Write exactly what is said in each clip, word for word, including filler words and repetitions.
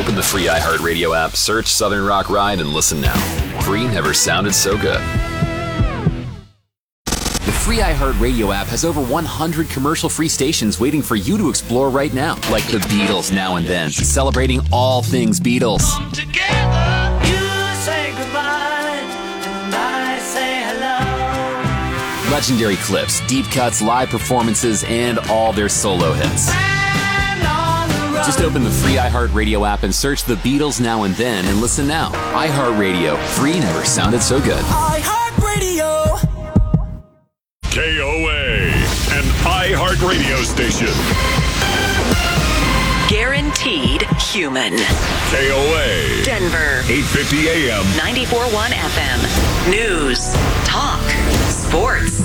Open the free iHeartRadio app, search Southern Rock Ride, and listen now. Free never sounded so good. The free iHeartRadio app has over one hundred commercial-free stations waiting for you to explore right now. Like the Beatles Now and Then, celebrating all things Beatles. Come together, you say goodbye, and I say hello. Legendary clips, deep cuts, live performances, and all their solo hits. Just open the free iHeartRadio app and search the Beatles Now and Then and listen now. iHeartRadio. Free never sounded so good. iHeartRadio. K O A, an iHeartRadio station. Guaranteed human. K O A. Denver. eight fifty A M. ninety-four point one F M. News. Talk. Sports.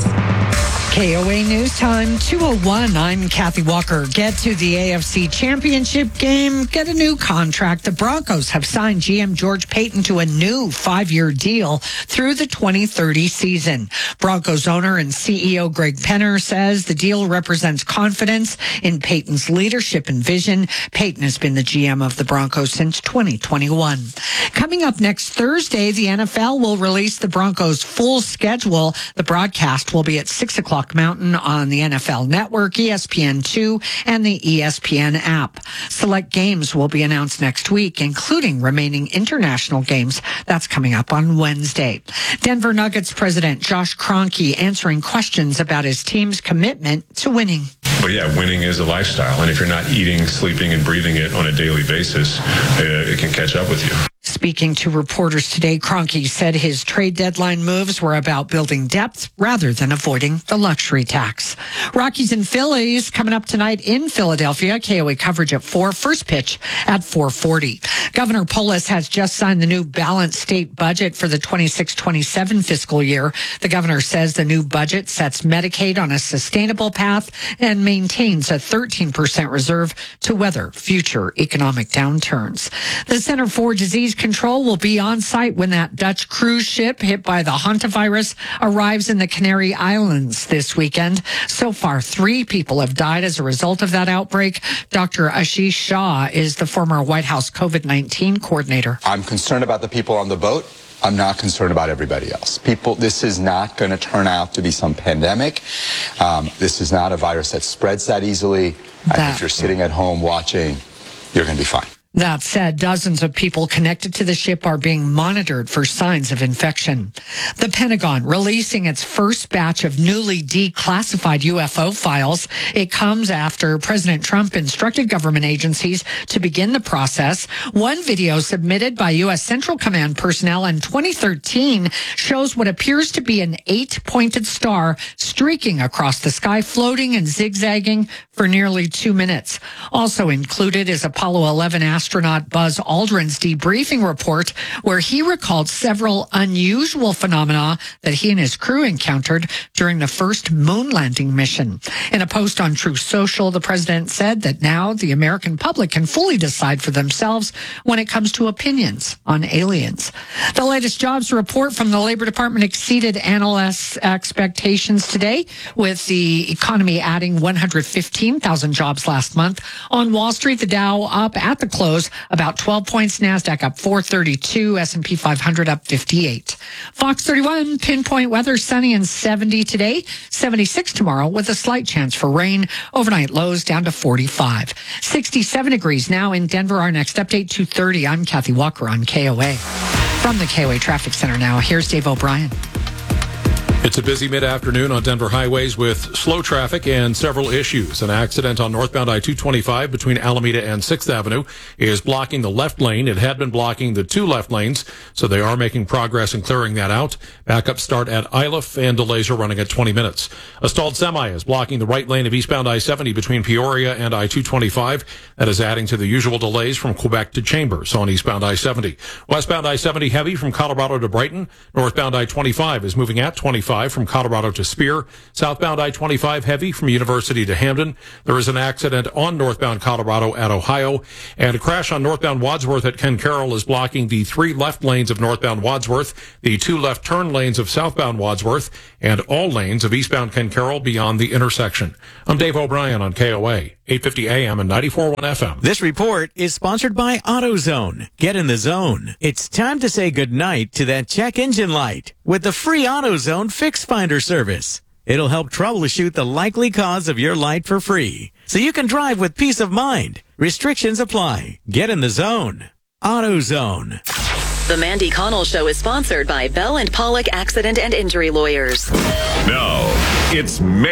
K O A News Time, two oh one. I'm Kathy Walker. Get to the A F C Championship game. Get a new contract. The Broncos have signed G M George Paton to a new five-year deal through the twenty thirty season. Broncos owner and C E O Greg Penner says the deal represents confidence in Paton's leadership and vision. Paton has been the G M of the Broncos since twenty twenty-one. Coming up next Thursday, the N F L will release the Broncos' full schedule. The broadcast will be at six o'clock Mountain on the N F L Network, E S P N two, and the E S P N app. Select games will be announced next week, including remaining international games. That's coming up on Wednesday. Denver Nuggets president Josh Kroenke answering questions about his team's commitment to winning. But yeah, winning is a lifestyle. And if you're not eating, sleeping, and breathing it on a daily basis, uh, it can catch up with you. Speaking to reporters today, Kroenke said his trade deadline moves were about building depth rather than avoiding the luxury tax. Rockies and Phillies coming up tonight in Philadelphia. K O A coverage at four. First pitch at four forty. Governor Polis has just signed the new balanced state budget for the twenty-six twenty-seven fiscal year. The governor says the new budget sets Medicaid on a sustainable path and maintains a thirteen percent reserve to weather future economic downturns. The Center for Disease Control will be on site when that Dutch cruise ship hit by the hantavirus arrives in the Canary Islands this weekend. So far, three people have died as a result of that outbreak. Doctor Ashish Shah is the former White House COVID nineteen coordinator. I'm concerned about the people on the boat. I'm not concerned about everybody else. People, this is not going to turn out to be some pandemic. Um, this is not a virus that spreads that easily. That. I think if you're sitting at home watching, you're going to be fine. That said, dozens of people connected to the ship are being monitored for signs of infection. The Pentagon releasing its first batch of newly declassified U F O files. It comes after President Trump instructed government agencies to begin the process. One video submitted by U S Central Command personnel in twenty thirteen shows what appears to be an eight-pointed star streaking across the sky, floating and zigzagging for nearly two minutes. Also included is Apollo eleven astronaut Astronaut Buzz Aldrin's debriefing report, where he recalled several unusual phenomena that he and his crew encountered during the first moon landing mission. In a post on Truth Social, the president said that now the American public can fully decide for themselves when it comes to opinions on aliens. The latest jobs report from the Labor Department exceeded analysts' expectations today, with the economy adding one hundred fifteen thousand jobs last month. On Wall Street, the Dow up at the close about twelve points, NASDAQ up four thirty-two, S and P five hundred up fifty-eight. Fox thirty-one, pinpoint weather, sunny and seventy today, seventy-six tomorrow with a slight chance for rain. Overnight lows down to forty-five. sixty-seven degrees now in Denver. Our next update, two thirty. I'm Kathy Walker on K O A. From the K O A Traffic Center now, here's Dave O'Brien. It's a busy mid-afternoon on Denver highways with slow traffic and several issues. An accident on northbound I two twenty-five between Alameda and sixth Avenue is blocking the left lane. It had been blocking the two left lanes, so they are making progress in clearing that out. Backups start at Iliff, and delays are running at twenty minutes. A stalled semi is blocking the right lane of eastbound I seventy between Peoria and I two twenty-five. That is adding to the usual delays from Quebec to Chambers on eastbound I seventy. Westbound I seventy heavy from Colorado to Brighton. Northbound I twenty-five is moving at twenty-five from Colorado to Spear. Southbound I twenty-five heavy from University to Hamden. There is an accident on northbound Colorado at Ohio, and a crash on northbound Wadsworth at Ken Carroll is blocking the three left lanes of northbound Wadsworth, the two left turn lanes of southbound Wadsworth, and all lanes of eastbound Ken Carroll beyond the intersection. I'm Dave O'Brien on K O A. eight fifty A M and ninety-four point one F M. This report is sponsored by AutoZone. Get in the zone. It's time to say goodnight to that check engine light with the free AutoZone Fix Finder service. It'll help troubleshoot the likely cause of your light for free, so you can drive with peace of mind. Restrictions apply. Get in the zone. AutoZone. The Mandy Connell Show is sponsored by Bell and Pollock Accident and Injury Lawyers. Now, it's